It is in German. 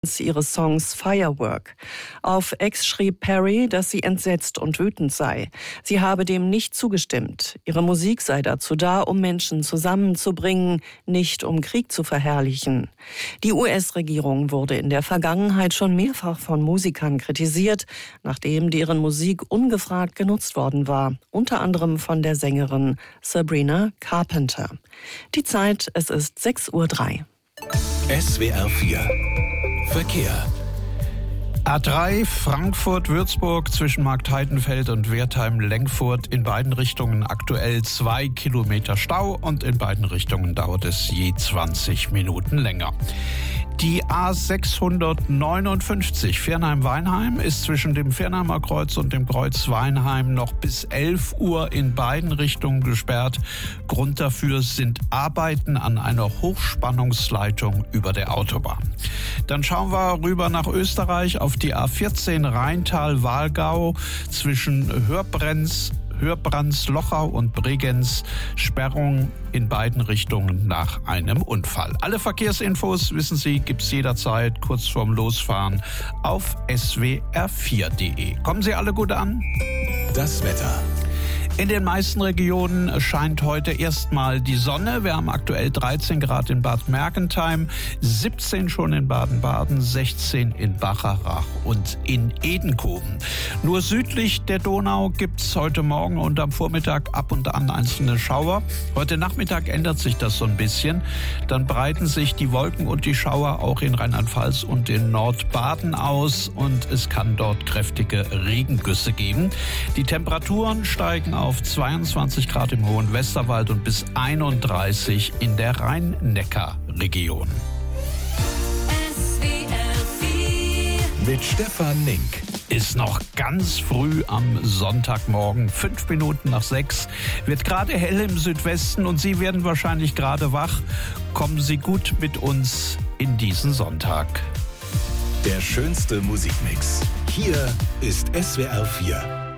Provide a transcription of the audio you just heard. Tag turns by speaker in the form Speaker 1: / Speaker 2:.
Speaker 1: ihres Songs Firework. Auf X schrieb Perry, dass sie entsetzt und wütend sei. Sie habe dem nicht zugestimmt. Ihre Musik sei dazu da, um Menschen zusammenzubringen, nicht um Krieg zu verherrlichen. Die US-Regierung wurde in der Vergangenheit schon mehrfach von Musikern kritisiert, nachdem deren Musik ungefragt genutzt worden war, unter anderem von der Sängerin Sabrina Carpenter. Die Zeit, es ist 6:03 Uhr.
Speaker 2: SWR 4 Verkehr.
Speaker 3: A3 Frankfurt-Würzburg zwischen Marktheidenfeld und Wertheim-Lenkfurt in beiden Richtungen aktuell 2 Kilometer Stau und in beiden Richtungen dauert es je 20 Minuten länger. Die A659 Viernheim-Weinheim ist zwischen dem Viernheimer Kreuz und dem Kreuz Weinheim noch bis 11 Uhr in beiden Richtungen gesperrt. Grund dafür sind Arbeiten an einer Hochspannungsleitung über der Autobahn. Dann schauen wir rüber nach Österreich auf die A14 Rheintal-Walgau zwischen Hörbrands-Lochau und Bregenz, Sperrung in beiden Richtungen nach einem Unfall. Alle Verkehrsinfos, wissen Sie, gibt's jederzeit kurz vorm Losfahren auf swr4.de. Kommen Sie alle gut an?
Speaker 2: Das Wetter.
Speaker 3: In den meisten Regionen scheint heute erstmal die Sonne. Wir haben aktuell 13 Grad in Bad Mergentheim, 17 schon in Baden-Baden, 16 in Bacharach und in Edenkoben. Nur südlich der Donau gibt's heute Morgen und am Vormittag ab und an einzelne Schauer. Heute Nachmittag ändert sich das so ein bisschen. Dann breiten sich die Wolken und die Schauer auch in Rheinland-Pfalz und in Nordbaden aus und es kann dort kräftige Regengüsse geben. Die Temperaturen steigen auf 22 Grad im hohen Westerwald und bis 31 in der Rhein-Neckar-Region.
Speaker 2: Mit Stefan Nink.
Speaker 3: Ist noch ganz früh am Sonntagmorgen, 5 Minuten nach 6, wird gerade hell im Südwesten und Sie werden wahrscheinlich gerade wach. Kommen Sie gut mit uns in diesen Sonntag.
Speaker 2: Der schönste Musikmix. Hier ist SWR 4.